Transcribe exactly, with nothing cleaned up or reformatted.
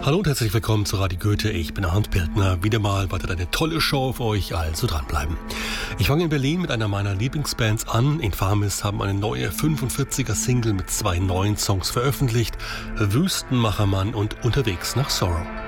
Hallo und herzlich willkommen zu Radio Goethe. Ich bin Arndt Bildner. Wieder mal wartet eine tolle Show auf euch, also dranbleiben. Ich fange in Berlin mit einer meiner Lieblingsbands an. Infamis haben eine neue fünfundvierziger Single mit zwei neuen Songs veröffentlicht. Wüstenmachermann und Unterwegs nach Sorrow.